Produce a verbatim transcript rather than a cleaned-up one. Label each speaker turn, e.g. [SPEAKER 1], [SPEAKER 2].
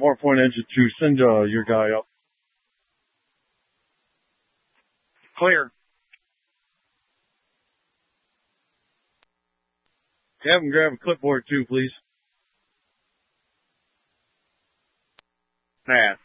[SPEAKER 1] Farpoint engine two. Send uh, your guy up.
[SPEAKER 2] Clear.
[SPEAKER 1] Have him grab a clipboard too, please.
[SPEAKER 2] Pass.